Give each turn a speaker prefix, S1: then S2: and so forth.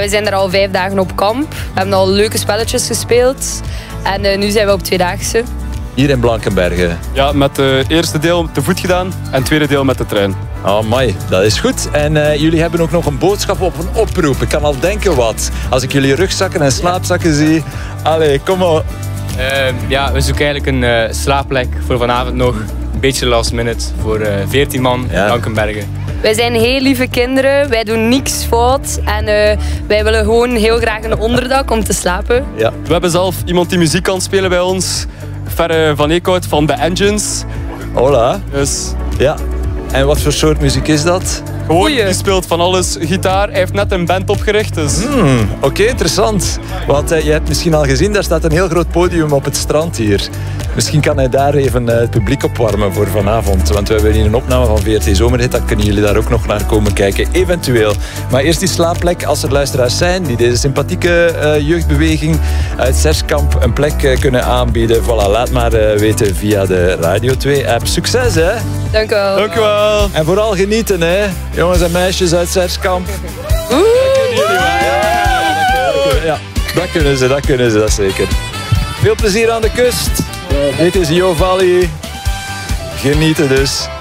S1: We zijn er al 5 dagen op kamp. We hebben al leuke spelletjes gespeeld. En nu zijn we op tweedaagse.
S2: Hier in Blankenberge.
S3: Ja, met het eerste deel te voet gedaan en het tweede deel met de trein.
S2: Oh, amai, dat is goed. En jullie hebben ook nog een boodschap op een oproep. Ik kan al denken wat. Als ik jullie rugzakken en slaapzakken zie. Allee, kom op.
S4: Ja, we zoeken eigenlijk een slaapplek voor vanavond nog. Een beetje last minute voor 14 man in Blankenberge.
S1: Wij zijn heel lieve kinderen. Wij doen niks fout. En wij willen gewoon heel graag een onderdak om te slapen.
S2: Ja.
S3: We hebben zelf iemand die muziek kan spelen bij ons. Ferre van Eekhout van The Engines.
S2: Hola.
S3: Dus
S2: Ja. En wat voor soort muziek is dat?
S3: gewoon, die speelt van alles. Gitaar, hij heeft net een band opgericht. Dus.
S2: Oké, interessant. Want je hebt misschien al gezien, daar staat een heel groot podium op het strand hier. Misschien kan hij daar even het publiek opwarmen voor vanavond. Want we hebben hier een opname van VRT Zomerhit. Dan kunnen jullie daar ook nog naar komen kijken, eventueel. Maar eerst die slaapplek, als er luisteraars zijn die deze sympathieke jeugdbeweging uit Zerskamp een plek kunnen aanbieden. Voilà, laat maar weten via de Radio 2-app. Succes, hè?
S1: Dank u wel.
S3: Dank u wel.
S2: En vooral genieten, hè? Jongens en meisjes uit Zerskamp. Ja, dat kunnen ze, dat zeker. Veel plezier aan de kust. Dit is Jo Valley. Genieten dus.